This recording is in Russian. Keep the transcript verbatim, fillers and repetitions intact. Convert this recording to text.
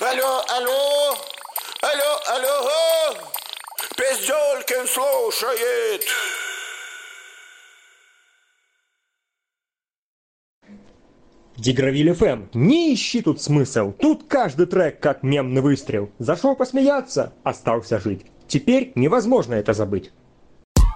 Алло, алло, алло, алло, Пизделкин слушает. Дигравиль эф эм. Не ищи тут смысл. Тут каждый трек как мемный выстрел. Зашел посмеяться, остался жить. Теперь невозможно это забыть.